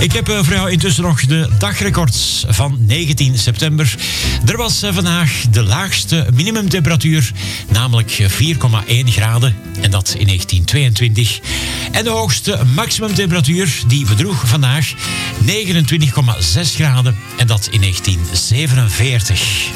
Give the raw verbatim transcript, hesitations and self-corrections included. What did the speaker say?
Ik heb voor jou intussen nog de dagrecords van negentien september. Er was vandaag de laagste minimumtemperatuur, namelijk vier komma één graden. En dat in negentien tweeëntwintig. En de hoogste maximumtemperatuur die bedroeg vandaag negenentwintig komma zes graden. En dat in negentien zevenenveertig.